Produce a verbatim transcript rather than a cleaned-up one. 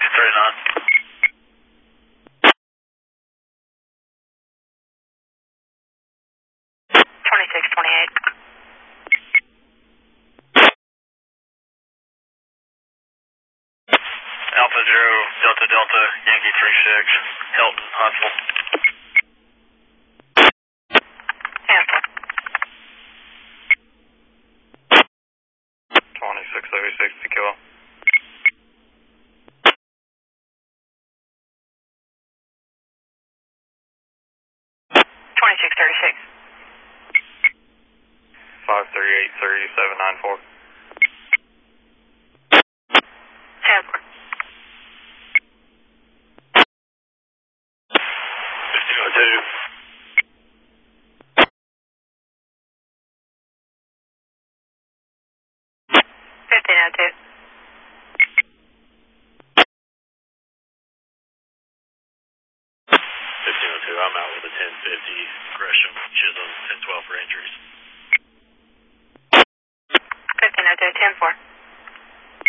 thirty-nine. twenty-six twenty-eight. Alpha Zero, Delta Delta, Yankee three six, Hilton, Huntsville. Huntsville. twenty-six thirty-six to kill. twenty-six thirty-six. five three eight three seven nine four. Hanford. fifteen oh two. fifteen oh two. fifteen oh two, I'm out with a ten fifty, Gresham, Chisholm, ten twelve for injuries.